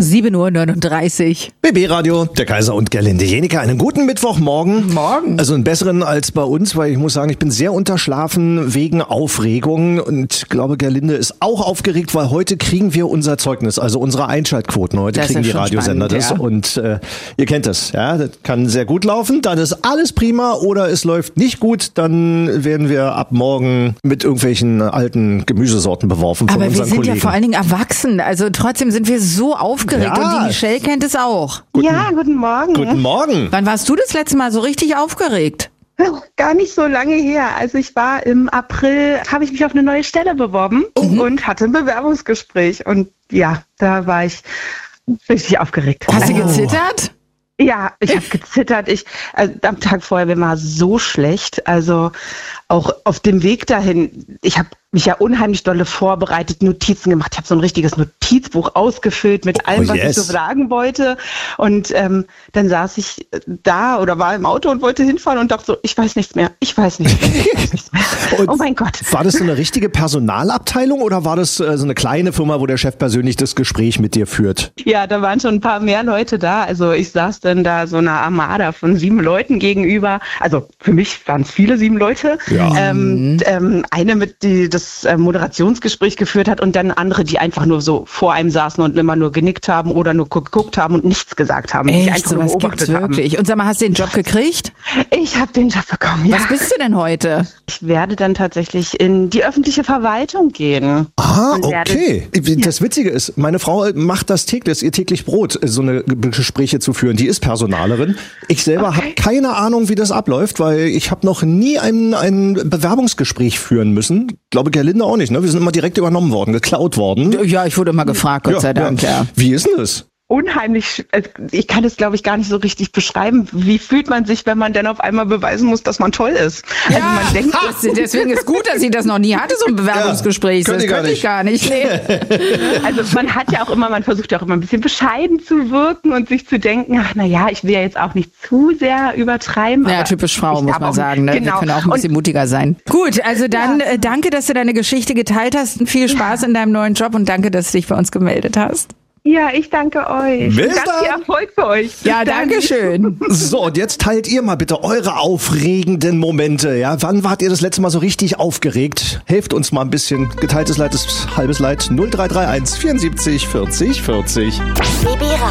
7:39 Uhr. BB-Radio, der Kaiser und Gerlinde Jeniker. Einen guten Mittwochmorgen. Morgen. Also einen besseren als bei uns, weil ich muss sagen, ich bin sehr unterschlafen wegen Aufregung. Und ich glaube, Gerlinde ist auch aufgeregt, weil heute kriegen wir unser Zeugnis, also unsere Einschaltquoten. Heute kriegen die Radiosender das. Und ihr kennt das. Ja, das kann sehr gut laufen. Dann ist alles prima. Oder es läuft nicht gut. Dann werden wir ab morgen mit irgendwelchen alten Gemüsesorten beworfen von unseren Kollegen. Aber wir sind ja vor allen Dingen erwachsen. Also trotzdem sind wir so aufgeregt. Ja. Und die Michelle kennt es auch. Guten Morgen. Guten Morgen. Wann warst du das letzte Mal so richtig aufgeregt? Gar nicht so lange her. Also ich war im April, habe ich mich auf eine neue Stelle beworben und hatte ein Bewerbungsgespräch. Und ja, da war ich richtig aufgeregt. Hast du gezittert? Ja, ich habe gezittert. Am Tag vorher war so schlecht. Also auch auf dem Weg dahin, ich habe mich ja unheimlich dolle vorbereitet, Notizen gemacht. Ich habe so ein richtiges Notizbuch ausgefüllt mit allem, was ich so sagen wollte. Und dann saß ich da oder war im Auto und wollte hinfahren und dachte so, ich weiß nichts mehr. Oh mein Gott. War das so eine richtige Personalabteilung oder war das so eine kleine Firma, wo der Chef persönlich das Gespräch mit dir führt? Ja, da waren schon ein paar mehr Leute da. Also ich saß dann da so einer Armada von 7 Leuten gegenüber. Also für mich waren es viele 7 Leute. Ja. Eine, die das Moderationsgespräch geführt hat und dann andere, die einfach nur so vor einem saßen und immer nur genickt haben oder nur geguckt haben und nichts gesagt haben. Echt? Die einfach nur beobachtet haben. Wirklich? Und sag mal, hast du den Job gekriegt? Ich habe den Job bekommen, ja. Was bist du denn heute? Ich werde dann tatsächlich in die öffentliche Verwaltung gehen. Ah, okay. Das Witzige ist, meine Frau macht das täglich, ihr täglich Brot, so eine Gespräche zu führen. Die ist Personalerin. Ich selber habe keine Ahnung, wie das abläuft, weil ich habe noch nie ein Bewerbungsgespräch führen müssen. Ich glaube, Gerlinde auch nicht, ne? Wir sind immer direkt übernommen worden, geklaut worden. Ja, ich wurde immer gefragt, Gott sei Dank, ja. Wie ist denn das? Unheimlich, ich kann es glaube ich gar nicht so richtig beschreiben. Wie fühlt man sich, wenn man dann auf einmal beweisen muss, dass man toll ist? Ja, also man denkt, deswegen ist gut, dass sie das noch nie hatte, so ein Bewerbungsgespräch. Ja, das könnte ich gar nicht. Nee. Also man versucht ja auch immer ein bisschen bescheiden zu wirken und sich zu denken, ach naja, ich will ja jetzt auch nicht zu sehr übertreiben. Ja, typisch Frau, muss man sagen. Ne? Genau. Wir können auch ein bisschen mutiger sein. Gut, also dann danke, dass du deine Geschichte geteilt hast. Viel Spaß in deinem neuen Job und danke, dass du dich bei uns gemeldet hast. Ja, ich danke euch. Bis ganz viel Erfolg für euch. Ja, danke schön. So, und jetzt teilt ihr mal bitte eure aufregenden Momente. Ja, wann wart ihr das letzte Mal so richtig aufgeregt? Helft uns mal ein bisschen. Geteiltes Leid ist halbes Leid. 0331 74 40 40.